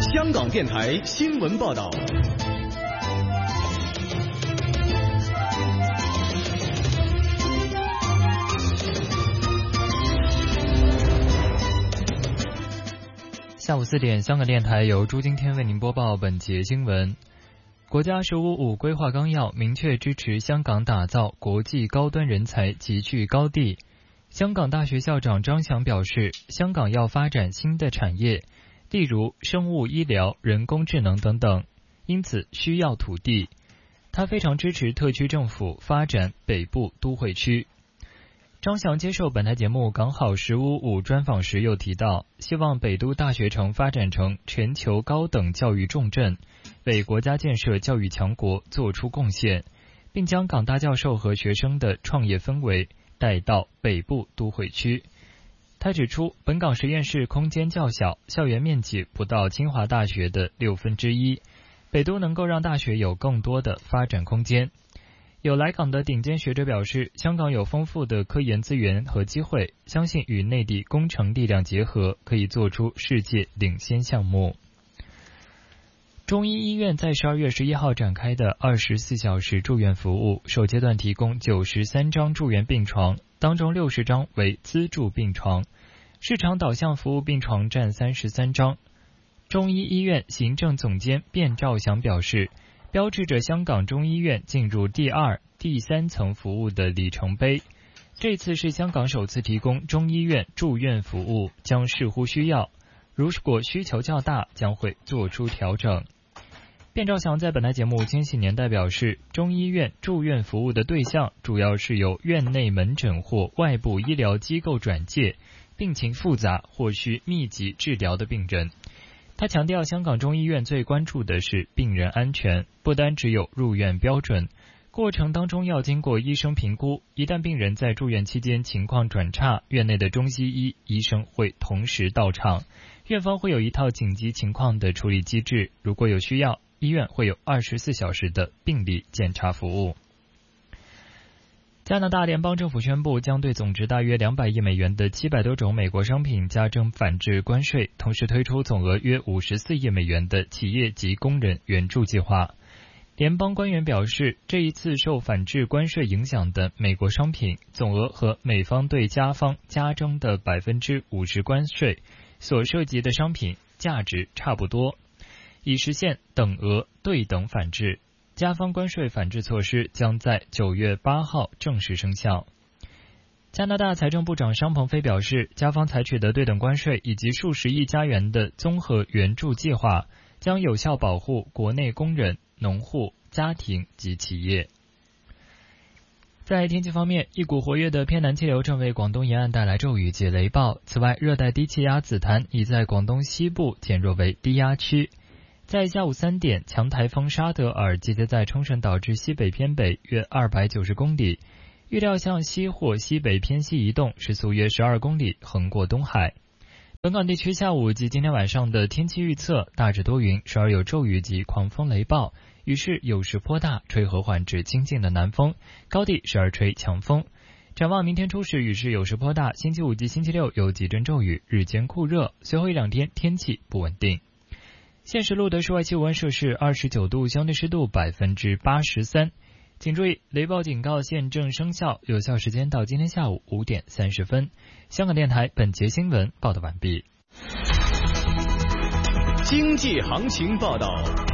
香港电台新闻报道。 下午4点，香港电台由朱今天为您播报本节新闻。国家“十五五”规划纲要明确支持香港打造国际高端人才集聚高地。香港大学校长张翔表示，香港要发展新的产业，例如生物医疗、人工智能等等，因此需要土地。他非常支持特区政府发展北部都会区。张翔接受本台节目《港好15五》专访时又提到，希望北都大学城发展成全球高等教育重镇，为国家建设教育强国做出贡献，并将港大教授和学生的创业氛围带到北部都会区。他指出，本港实验室空间较小，校园面积不到清华大学的1/6，北都能够让大学有更多的发展空间。有来港的顶尖学者表示，香港有丰富的科研资源和机会，相信与内地工程力量结合，可以做出世界领先项目。中医医院在12月11号展开的24小时住院服务，首阶段提供93张住院病床，当中60张为资助病床，市场导向服务病床占33张。中医医院行政总监卞兆祥表示，标志着香港中医院进入第2、第3层服务的里程碑。这次是香港首次提供中医院住院服务，将视乎需要，如果需求较大，将会做出调整。卞兆祥在本台节目《千禧年代》表示，中医院住院服务的对象主要是由院内门诊或外部医疗机构转介、病情复杂或需密集治疗的病人。他强调，香港中医院最关注的是病人安全，不单只有入院标准，过程当中要经过医生评估，一旦病人在住院期间情况转差，院内的中西医生会同时到场，院方会有一套紧急情况的处理机制，如果有需要，医院会有24小时的病理检查服务。加拿大联邦政府宣布将对总值大约200亿美元的700多种美国商品加征反制关税，同时推出总额约54亿美元的企业及工人援助计划。联邦官员表示，这一次受反制关税影响的美国商品总额和美方对加方加征的50%关税所涉及的商品价值差不多，以实现等额对等反制。加方关税反制措施将在9月8号正式生效。加拿大财政部长商鹏飞表示，加方采取的对等关税以及数十亿加元的综合援助计划将有效保护国内工人、农户、家庭及企业。在天气方面，一股活跃的偏南气流正为广东沿岸带来骤雨及雷暴，此外，热带低气压紫檀已在广东西部减弱为低压区。在下午3点，强台风沙德尔集结在冲绳岛至西北偏北约290公里，预料向西或西北偏西移动，时速约12公里，横过东海。本港地区下午及今天晚上的天气预测，大致多云，时而有骤雨及狂风雷暴，雨势有时颇大，吹和缓至清劲的南风，高地时而吹强风。展望明天初时雨势有时颇大，星期5及星期6有几阵骤雨，日间酷热，随后1-2天天气不稳定。现时录得室外气温摄氏29度，相对湿度83%。请注意，雷暴警告现正生效，有效时间到今天下午5点30分。香港电台本节新闻报道完毕。 经济行情报道。